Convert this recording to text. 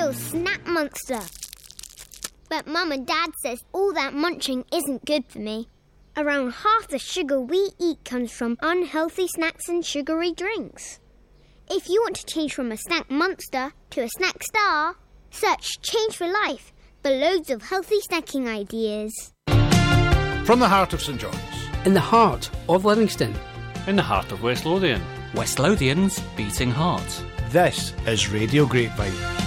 real snack monster. But Mum and Dad says all that munching isn't good for me. Around half the sugar we eat comes from unhealthy snacks and sugary drinks. If you want to change from a snack monster to a snack star, search Change for Life for loads of healthy snacking ideas. From the heart of St John's. In the heart of Livingston. In the heart of West Lothian. West Lothian's beating heart. This is Radio Grapevine.